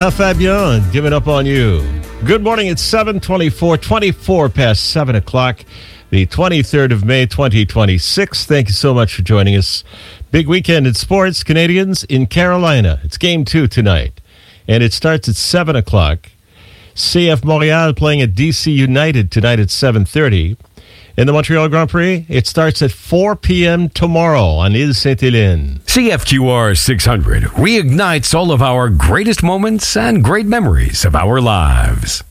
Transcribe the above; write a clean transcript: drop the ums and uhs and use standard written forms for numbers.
Fabian, giving up on you. Good morning. It's 7:24, 24 past 7 o'clock, the 23rd of May, 2026. Thank you so much for joining us. Big weekend in sports, Canadians in Carolina. It's game 2 tonight, and it starts at 7 o'clock. CF Montréal playing at DC United tonight at 7:30. In the Montreal Grand Prix, it starts at 4 p.m. tomorrow on Ile Sainte-Hélène. CFQR 600 reignites all of our greatest moments and great memories of our lives.